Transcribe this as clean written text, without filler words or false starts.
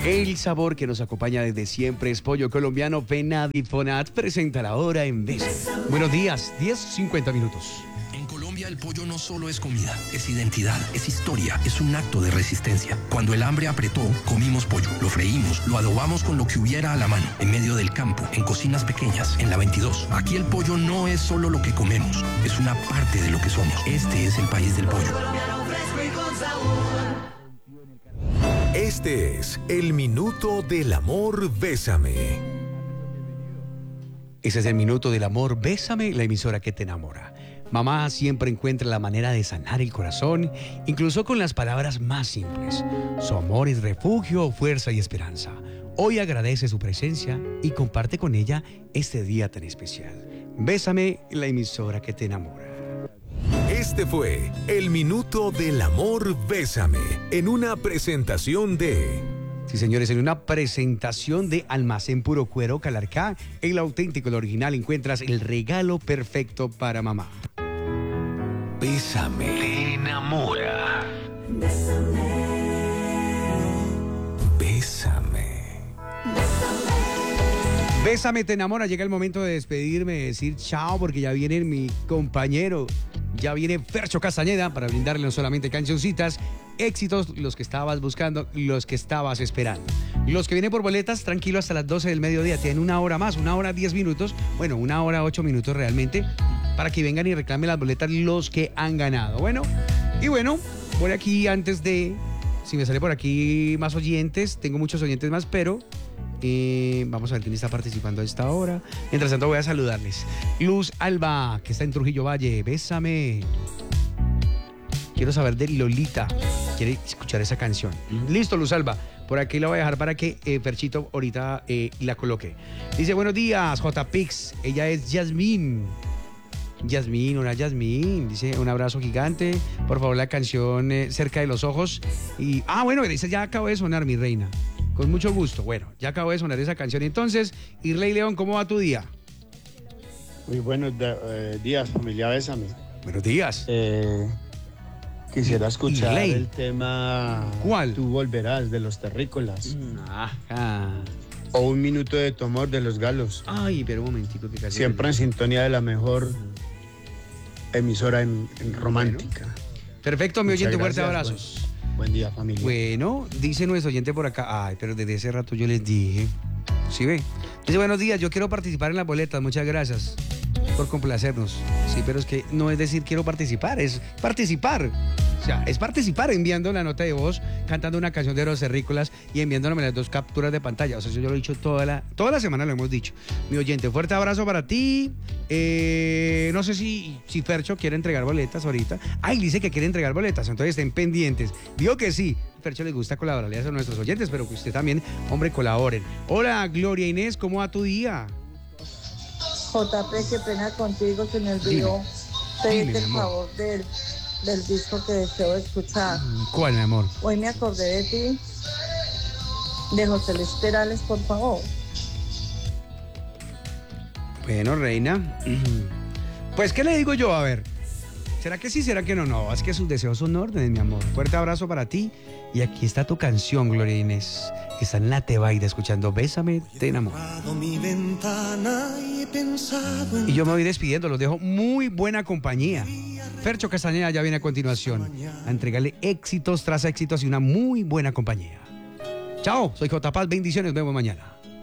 El sabor que nos acompaña desde siempre es pollo colombiano. Penadi Fonat presenta la hora en vez. Buenos días, 10:50 minutos. En Colombia el pollo no solo es comida, es identidad, es historia, es un acto de resistencia. Cuando el hambre apretó, comimos pollo, lo freímos, lo adobamos con lo que hubiera a la mano, en medio del campo, en cocinas pequeñas, en la 22. Aquí el pollo no es solo lo que comemos, es una parte de lo que somos. Este es el país del pollo. Este es el Minuto del Amor, Bésame. Ese es el Minuto del Amor, Bésame, la emisora que te enamora. Mamá siempre encuentra la manera de sanar el corazón, incluso con las palabras más simples. Su amor es refugio, fuerza y esperanza. Hoy agradece su presencia y comparte con ella este día tan especial. Bésame, la emisora que te enamora. Este fue el Minuto del Amor, Bésame, en una presentación de... Sí, señores, en una presentación de Almacén Puro Cuero Calarcá, el auténtico, el original, encuentras el regalo perfecto para mamá. Bésame. Te enamora. Bésame. Bésame, te enamora. Llega el momento de despedirme, de decir chao, porque ya viene mi compañero. Ya viene Fercho Castañeda para brindarle no solamente cancioncitas, éxitos, los que estabas buscando, los que estabas esperando. Los que vienen por boletas, tranquilo, hasta las 12 del mediodía. Tienen una hora más, 1 hora 10 minutos. Bueno, 1 hora 8 minutos realmente, para que vengan y reclamen las boletas los que han ganado. Bueno, y bueno, por aquí antes de... Si me sale por aquí más oyentes, tengo muchos oyentes más, pero... vamos a ver quién está participando a esta hora. Mientras tanto voy a saludarles. Luz Alba, que está en Trujillo Valle, bésame. Quiero saber de Lolita. Quiere escuchar esa canción. Listo, Luz Alba. Por aquí la voy a dejar para que Ferchito ahorita la coloque. Dice, buenos días, J-Pix. Ella es Yasmín. Yasmín, hola Yasmín. Dice, un abrazo gigante. Por favor, la canción Cerca de los Ojos. Y, bueno, dice, ya acabo de sonar, mi reina. Con mucho gusto. Bueno, ya acabo de sonar esa canción. Entonces, Irley León, ¿cómo va tu día? Muy buenos días, familia Bésame. Buenos días. Quisiera escuchar Irley. el tema... ¿Cuál? Tú volverás, de los Terrícolas. Ajá. O Un minuto de tu amor, de los Galos. Ay, pero un momentico que casi... Siempre en sintonía de la mejor emisora en romántica. Bueno. Perfecto, mi oyente, fuerte abrazos. Buen día, familia. Bueno, dice nuestro oyente por acá. Ay, pero desde ese rato yo les dije. ¿Sí ve? Dice, buenos días, yo quiero participar en las boletas. Muchas gracias por complacernos. Sí, pero es que no es decir quiero participar, es participar. O sea, es participar enviando la nota de voz, cantando una canción de Los Terrícolas y enviándome las 2 capturas de pantalla. O sea, eso yo lo he dicho toda la semana, lo hemos dicho. Mi oyente, fuerte abrazo para ti. No sé si Fercho quiere entregar boletas ahorita. Ay, dice que quiere entregar boletas, entonces estén pendientes. Digo que sí. Fercho les gusta colaborarle a nuestros oyentes, pero que usted también, hombre, colaboren. Hola, Gloria Inés, ¿cómo va tu día? JP, qué pena contigo, se me olvidó pedirte el favor del disco que deseo escuchar. ¿Cuál, mi amor? Hoy me acordé de ti, de José Luis Perales, por favor. Bueno, reina. Pues, ¿qué le digo yo? A ver, ¿será que sí, será que no? No, es que sus deseos son órdenes, mi amor. Fuerte abrazo para ti. Y aquí está tu canción, Gloria Inés. Está en la Tebaida escuchando Bésame, te enamoro. Y yo me voy despidiendo, los dejo muy buena compañía. Fercho Castañeda ya viene a continuación a entregarle éxitos tras éxitos y una muy buena compañía. Chao, soy J Paz, bendiciones, nos vemos mañana.